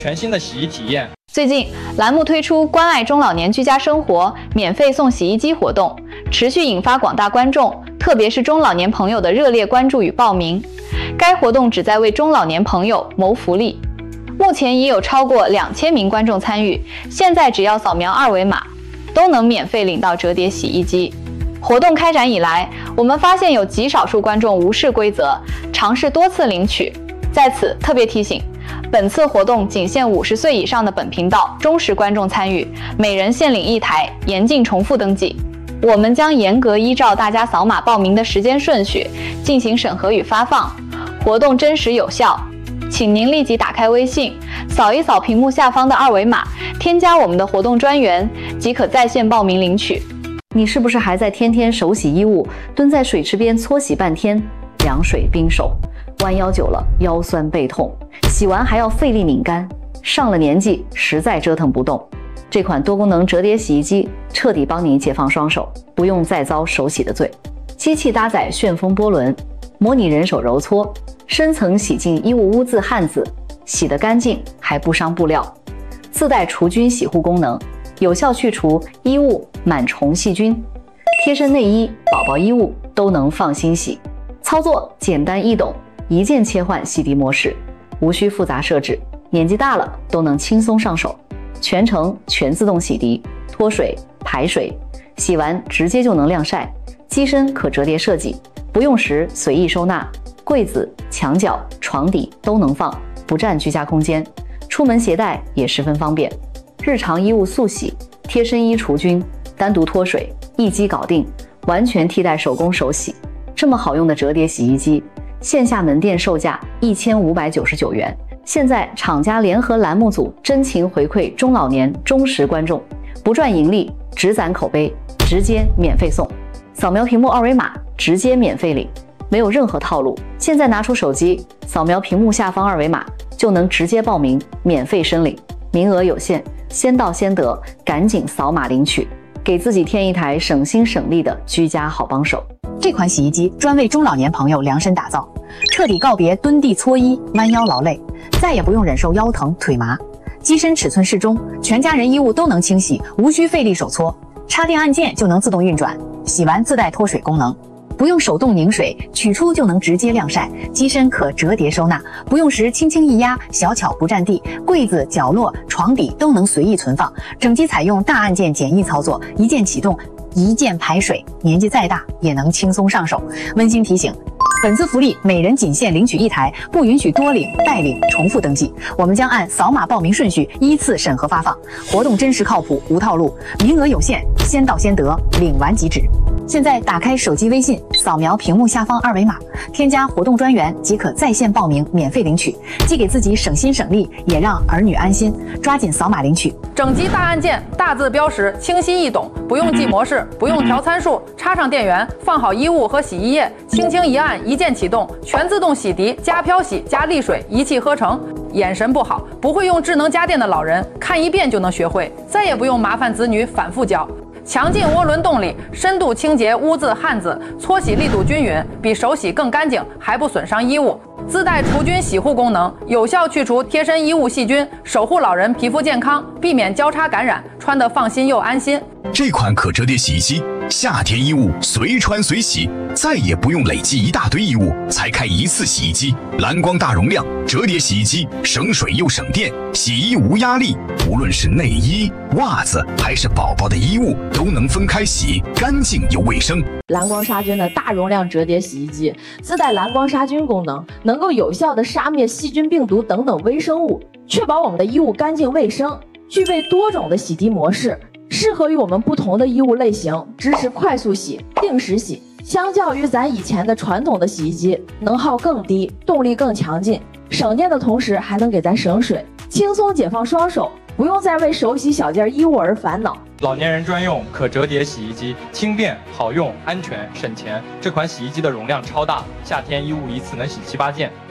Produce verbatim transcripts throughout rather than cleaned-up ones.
全新的洗衣体验。 最近，栏目推出关爱中老年居家生活免费送洗衣机活动，持续引发广大观众，特别是中老年朋友的热烈关注与报名。该活动旨在为中老年朋友谋福利。目前已有超过两千名观众参与，现在只要扫描二维码，都能免费领到折叠洗衣机。活动开展以来，我们发现有极少数观众无视规则，尝试多次领取。在此特别提醒，本次活动仅限五十岁以上的本频道忠实观众参与，每人限领一台，严禁重复登记。我们将严格依照大家扫码报名的时间顺序进行审核与发放，活动真实有效。请您立即打开微信，扫一扫屏幕下方的二维码，添加我们的活动专员，即可在线报名领取。 你是不是还在天天手洗衣物，蹲在水池边搓洗半天，凉水冰手，弯腰久了腰酸背痛，洗完还要费力拧干，上了年纪实在折腾不动？这款多功能折叠洗衣机彻底帮你解放双手，不用再遭手洗的罪。机器搭载旋风波轮，模拟人手揉搓，深层洗净衣物污渍汗渍，洗得干净还不伤布料。自带除菌洗护功能，有效去除衣物螨虫细菌，贴身内衣、宝宝衣物都能放心洗。操作简单易懂，一键切换洗涤模式，无需复杂设置，年纪大了都能轻松上手。全程全自动洗涤、脱水、排水，洗完直接就能晾晒。机身可折叠设计，不用时随意收纳，柜子、墙角、床底都能放，不占居家空间。出门携带也十分方便。日常衣物速洗、贴身衣除菌、单独脱水，一机搞定，完全替代手工手洗。这么好用的折叠洗衣机，线下门店售价一千五百九十九元。现在厂家联合栏目组真情回馈中老年忠实观众，不赚盈利，只攒口碑，直接免费送。扫描屏幕二维码，直接免费领，没有任何套路。现在拿出手机，扫描屏幕下方二维码，就能直接报名，免费申领。名额有限，先到先得，赶紧扫码领取，给自己添一台省心省力的居家好帮手。 这款洗衣机专为中老年朋友量身打造，彻底告别蹲地搓衣、弯腰劳累，再也不用忍受腰疼腿麻。机身尺寸适中，全家人衣物都能清洗，无需费力手搓，插电按键就能自动运转，洗完自带脱水功能，不用手动拧水，取出就能直接晾晒。机身可折叠收纳，不用时轻轻一压，小巧不占地，柜子、角落、床底都能随意存放。整机采用大按键简易操作，一键启动，一键排水，年纪再大也能轻松上手。温馨提醒，本次福利每人仅限领取一台，不允许多领、代领、重复登记。我们将按扫码报名顺序依次审核发放，活动真实靠谱，无套路，名额有限，先到先得，领完即止。现在打开手机微信，扫描屏幕下方二维码，添加活动专员即可在线报名，免费领取，既给自己省心省力，也让儿女安心。抓紧扫码领取。 整机大按键，大字标识，清晰易懂，不用记模式，不用调参数，插上电源，放好衣物和洗衣液，轻轻一按，一键启动，全自动洗涤加漂洗加沥水，一气呵成。眼神不好，不会用智能家电的老人，看一遍就能学会，再也不用麻烦子女反复教。强劲涡轮动力，深度清洁污渍汗渍，搓洗力度均匀，比手洗更干净，还不损伤衣物。自带除菌洗护功能，有效去除贴身衣物细菌，守护老人皮肤健康，避免交叉感染，穿得放心又安心。 这款可折叠洗衣机，夏天衣物随穿随洗，再也不用累积一大堆衣物才开一次洗衣机。蓝光大容量折叠洗衣机，省水又省电，洗衣无压力。无论是内衣、袜子还是宝宝的衣物，都能分开洗，干净又卫生。 蓝光杀菌的大容量折叠洗衣机，自带蓝光杀菌功能，能够有效的杀灭细菌、病毒等等微生物，确保我们的衣物干净卫生。具备多种的洗涤模式，适合于我们不同的衣物类型，支持快速洗、定时洗。相较于咱以前的传统的洗衣机，能耗更低，动力更强劲，省电的同时还能给咱省水，轻松解放双手，不用再为手洗小件衣物而烦恼。 老年人专用可折叠洗衣机，轻便好用、安全省钱。这款洗衣机的容量超大，夏天衣物一次能洗七八件。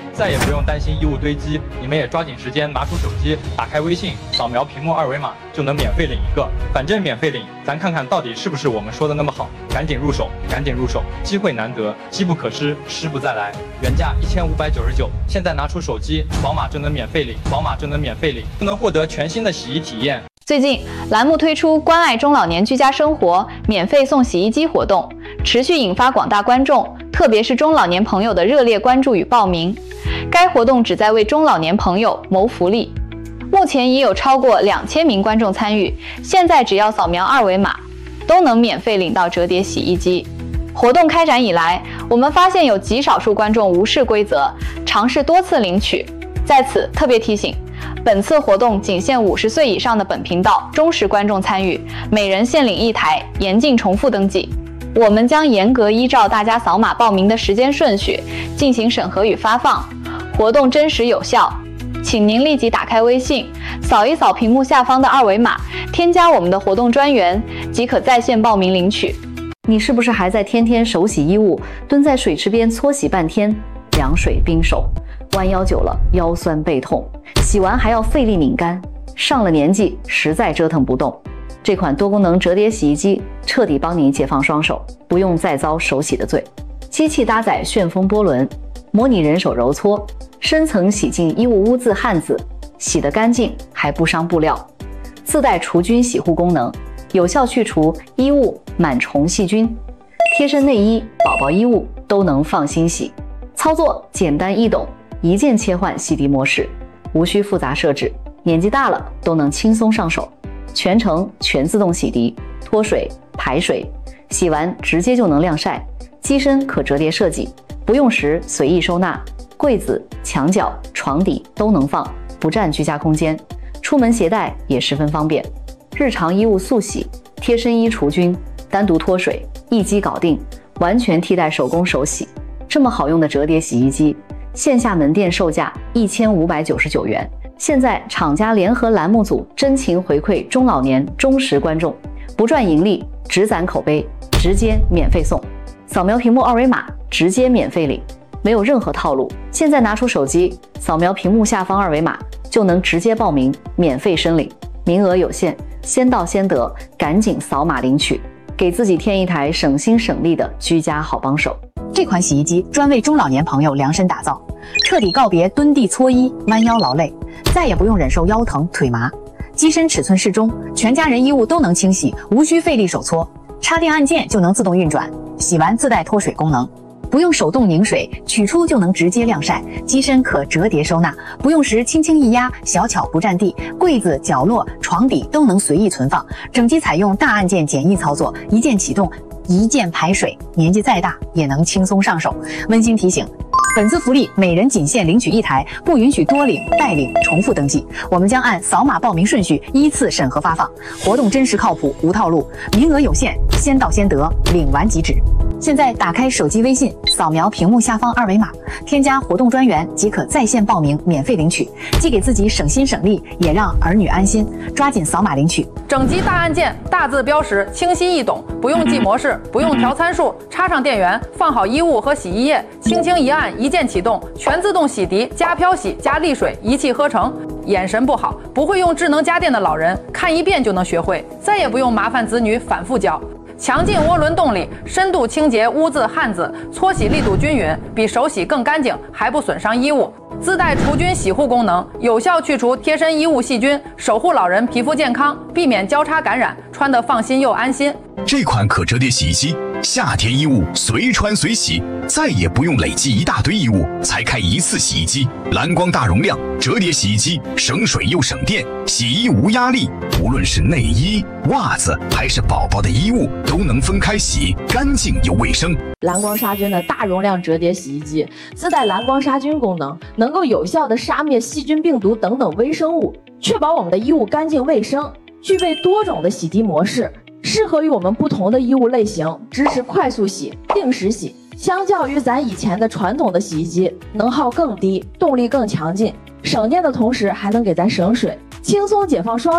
再也不用担心衣物堆积，你们也抓紧时间拿出手机，打开微信，扫描屏幕二维码就能免费领一个，反正免费领，咱看看到底是不是我们说的那么好，赶紧入手，赶紧入手，机会难得，机不可失，失不再来。原价一千五百九十九，现在拿出手机，扫码就能免费领，扫码就能免费领，就能获得全新的洗衣体验。 最近，栏目推出关爱中老年居家生活免费送洗衣机活动，持续引发广大观众，特别是中老年朋友的热烈关注与报名。该活动旨在为中老年朋友谋福利。目前已有超过两千名观众参与，现在只要扫描二维码，都能免费领到折叠洗衣机。活动开展以来，我们发现有极少数观众无视规则，尝试多次领取。在此特别提醒，本次活动仅限五十岁以上的本频道忠实观众参与，每人限领一台，严禁重复登记。我们将严格依照大家扫码报名的时间顺序进行审核与发放，活动真实有效。请您立即打开微信，扫一扫屏幕下方的二维码，添加我们的活动专员，即可在线报名领取。 你是不是还在天天手洗衣物，蹲在水池边搓洗半天，凉水冰手，弯腰久了腰酸背痛，洗完还要费力拧干，上了年纪实在折腾不动？这款多功能折叠洗衣机彻底帮你解放双手，不用再遭手洗的罪。机器搭载旋风波轮，模拟人手揉搓，深层洗净衣物污渍汗渍，洗得干净还不伤布料。自带除菌洗护功能，有效去除衣物螨虫细菌，贴身内衣、宝宝衣物都能放心洗。操作简单易懂，一键切换洗涤模式，无需复杂设置，年纪大了都能轻松上手。全程全自动洗涤，脱水排水，洗完直接就能晾晒。机身可折叠设计，不用时随意收纳，柜子、墙角、床底都能放，不占居家空间。出门携带也十分方便。日常衣物速洗，贴身衣除菌，单独脱水，一机搞定，完全替代手工手洗。这么好用的折叠洗衣机，线下门店售价一千五百九十九元。现在厂家联合栏目组真情回馈中老年忠实观众，不赚盈利，只攒口碑，直接免费送。扫描屏幕二维码，直接免费领，没有任何套路。现在拿出手机，扫描屏幕下方二维码，就能直接报名，免费申领。名额有限，先到先得，赶紧扫码领取，给自己添一台省心省力的居家好帮手。 这款洗衣机专为中老年朋友量身打造，彻底告别蹲地搓衣、弯腰劳累，再也不用忍受腰疼腿麻。机身尺寸适中，全家人衣物都能清洗，无需费力手搓，插电按键就能自动运转，洗完自带脱水功能，不用手动拧水，取出就能直接晾晒。机身可折叠收纳，不用时轻轻一压，小巧不占地，柜子、角落、床底都能随意存放。整机采用大按键简易操作，一键启动，一键排水，年纪再大也能轻松上手。温馨提醒，本次福利每人仅限领取一台，不允许多领、代领、重复登记。我们将按扫码报名顺序依次审核发放，活动真实靠谱，无套路，名额有限，先到先得，领完即止。现在打开手机微信，扫描屏幕下方二维码，添加活动专员即可在线报名，免费领取，既给自己省心省力，也让儿女安心。抓紧扫码领取。 整机大按键，大字标识，清晰易懂，不用记模式，不用调参数，插上电源，放好衣物和洗衣液，轻轻一按，一键启动，全自动洗涤加漂洗加沥水，一气呵成。眼神不好，不会用智能家电的老人，看一遍就能学会，再也不用麻烦子女反复教。强劲涡轮动力，深度清洁污渍汗渍，搓洗力度均匀，比手洗更干净，还不损伤衣物。自带除菌洗护功能，有效去除贴身衣物细菌，守护老人皮肤健康，避免交叉感染，穿得放心又安心。 这款可折叠洗衣机，夏天衣物随穿随洗，再也不用累积一大堆衣物才开一次洗衣机。蓝光大容量折叠洗衣机，省水又省电，洗衣无压力。无论是内衣、袜子还是宝宝的衣物，都能分开洗，干净又卫生。 蓝光杀菌的大容量折叠洗衣机自带蓝光杀菌功能，能够有效的杀灭细菌、病毒等等微生物，确保我们的衣物干净卫生。具备多种的洗涤模式，适合于我们不同的衣物类型，支持快速洗、定时洗。相较于咱以前的传统的洗衣机，能耗更低，动力更强劲，省电的同时还能给咱省水，轻松解放双手，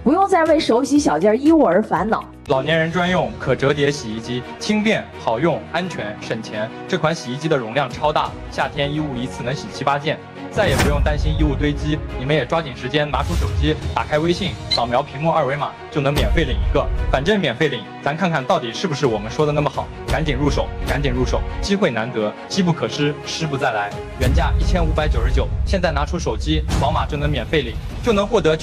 不用再为手洗小件衣物而烦恼。 老年人专用可折叠洗衣机，轻便、好用、安全、省钱。这款洗衣机的容量超大，夏天衣物一次能洗七八件，再也不用担心衣物堆积。你们也抓紧时间拿出手机，打开微信，扫描屏幕二维码，就能免费领一个。反正免费领，咱看看到底是不是我们说的那么好。赶紧入手，赶紧入手，机会难得，机不可失，失不再来。原价一千五百九十九，现在拿出手机扫码就能免费领，就能获得全。